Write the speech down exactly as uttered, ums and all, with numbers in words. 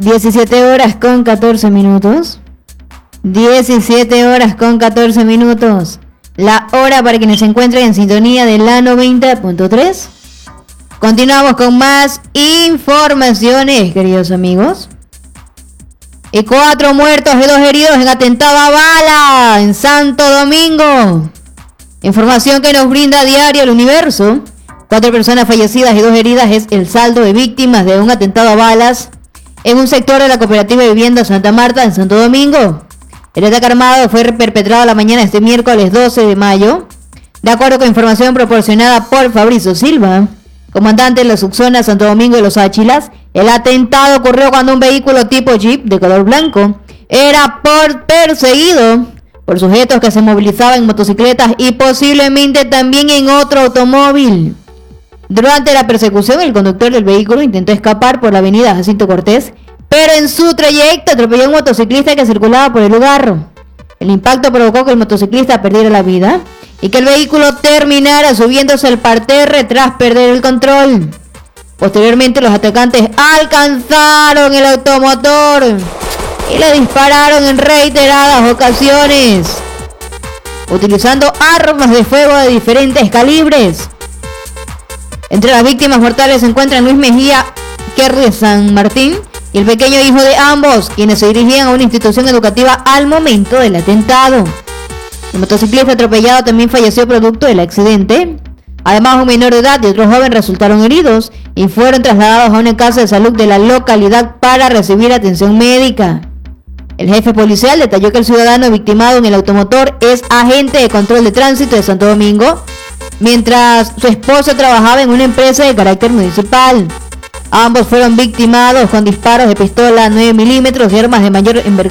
diecisiete horas con catorce minutos. diecisiete horas con catorce minutos. La hora para quienes se encuentren en sintonía de la noventa punto tres. Continuamos con más informaciones, queridos amigos. Y cuatro muertos y dos heridos en atentado a bala en Santo Domingo. Información que nos brinda a diario El Universo. Cuatro personas fallecidas y dos heridas es el saldo de víctimas de un atentado a balas en un sector de la cooperativa de vivienda Santa Marta en Santo Domingo. El ataque armado fue perpetrado la mañana de este miércoles doce de mayo. De acuerdo con información proporcionada por Fabricio Silva, comandante de la subzona Santo Domingo de los Áchilas, el atentado ocurrió cuando un vehículo tipo Jeep de color blanco era por perseguido por sujetos que se movilizaban en motocicletas y posiblemente también en otro automóvil. Durante la persecución, el conductor del vehículo intentó escapar por la avenida Jacinto Cortés, pero en su trayecto atropelló a un motociclista que circulaba por el lugar. El impacto provocó que el motociclista perdiera la vida y que el vehículo terminara subiéndose al parterre tras perder el control. Posteriormente, los atacantes alcanzaron el automotor y le dispararon en reiteradas ocasiones, utilizando armas de fuego de diferentes calibres. Entre las víctimas mortales se encuentran Luis Mejía Kerry San Martín y el pequeño hijo de ambos, quienes se dirigían a una institución educativa al momento del atentado. El motociclista atropellado también falleció producto del accidente. Además, un menor de edad y otro joven resultaron heridos y fueron trasladados a una casa de salud de la localidad para recibir atención médica. El jefe policial detalló que el ciudadano victimado en el automotor es agente de control de tránsito de Santo Domingo, mientras su esposo trabajaba en una empresa de carácter municipal. Ambos fueron victimados con disparos de pistola nueve milímetros y armas de mayor envergadura